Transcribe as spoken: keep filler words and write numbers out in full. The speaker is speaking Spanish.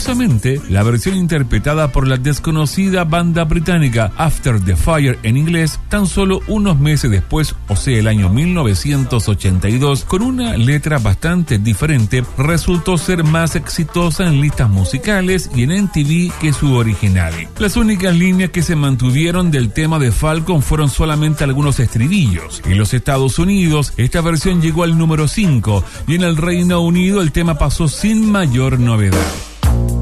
Curiosamente, la versión interpretada por la desconocida banda británica After the Fire en inglés, tan solo unos meses después, o sea el año mil novecientos ochenta y dos, con una letra bastante diferente, resultó ser más exitosa en listas musicales y en M T V que su original. Las únicas líneas que se mantuvieron del tema de Falcon fueron solamente algunos estribillos. En los Estados Unidos, esta versión llegó al número cinco y en el Reino Unido el tema pasó sin mayor novedad.